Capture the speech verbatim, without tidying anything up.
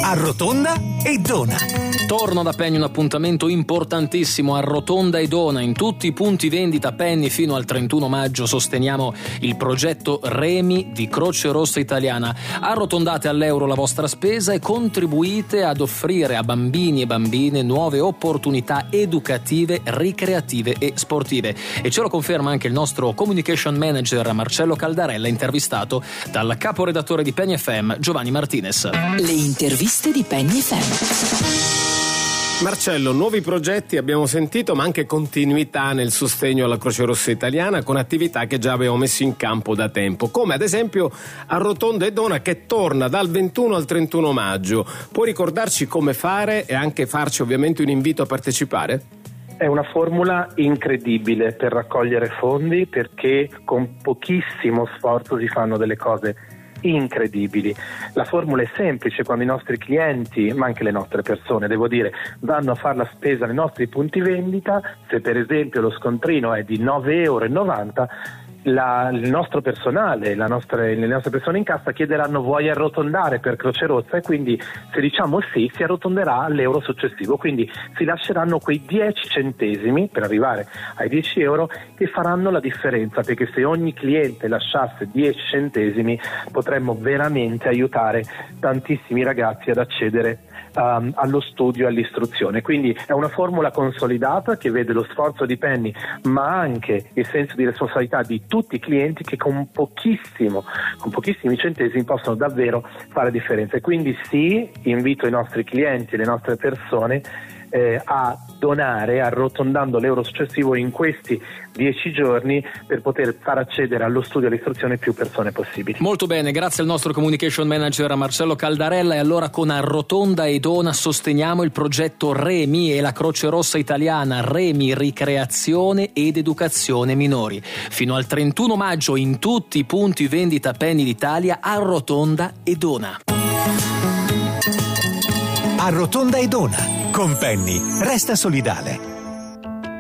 Arrotonda e dona. Torna da Penny un appuntamento importantissimo a Rotonda e Dona. In tutti i punti vendita Penny fino al trentuno maggio sosteniamo il progetto Remi di Croce Rossa Italiana. Arrotondate all'euro la vostra spesa e contribuite ad offrire a bambini e bambine nuove opportunità educative, ricreative e sportive. E ce lo conferma anche il nostro communication manager Marcello Caldarella, intervistato dal caporedattore di Penny F M Giovanni Martinez. Le interviste di Penny F M. Marcello, nuovi progetti abbiamo sentito, ma anche continuità nel sostegno alla Croce Rossa Italiana con attività che già avevamo messo in campo da tempo, come ad esempio Arrotonda e Dona, che torna dal ventuno al trentuno maggio. Puoi ricordarci come fare e anche farci ovviamente un invito a partecipare? È una formula incredibile per raccogliere fondi, perché con pochissimo sforzo si fanno delle cose incredibili. La formula è semplice: quando i nostri clienti, ma anche le nostre persone, devo dire, vanno a fare la spesa nei nostri punti vendita, se per esempio lo scontrino è di nove virgola novanta euro, La, il nostro personale, la nostre, le nostre persone in cassa chiederanno: vuoi arrotondare per Croce Rossa? E quindi se diciamo sì, si arrotonderà all'euro successivo, quindi si lasceranno quei dieci centesimi per arrivare ai dieci euro che faranno la differenza, perché se ogni cliente lasciasse dieci centesimi potremmo veramente aiutare tantissimi ragazzi ad accedere Um, allo studio e all'istruzione. Quindi è una formula consolidata che vede lo sforzo di Penny, ma anche il senso di responsabilità di tutti i clienti, che con pochissimo, con pochissimi centesimi possono davvero fare differenza. E quindi sì, invito i nostri clienti e le nostre persone eh, a donare arrotondando l'euro successivo in questi dieci giorni, per poter far accedere allo studio e all'istruzione più persone possibili. Molto bene, grazie al nostro communication manager Marcello Caldarella. E allora con Arrotonda e Dona sosteniamo il progetto Remi e la Croce Rossa Italiana. Remi, ricreazione ed educazione minori. Fino al trentuno maggio in tutti i punti vendita Penny d'Italia. Arrotonda e Dona. Arrotonda e Dona. Con Penny resta solidale.